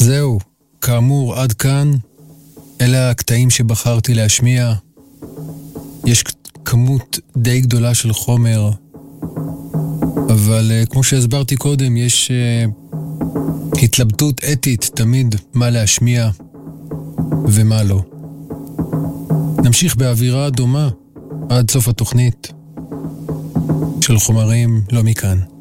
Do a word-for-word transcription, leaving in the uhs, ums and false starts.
זהו, כאמור, עד כאן. אלה הקטעים שבחרתי להשמיע. יש כמות די גדולה של חומר, אבל כמו שהסברתי קודם, יש uh, התלבטות אתית תמיד מה להשמיע ומה לא. נמשיך באווירה דומה עד סוף התוכנית של חומרים לא מכאן.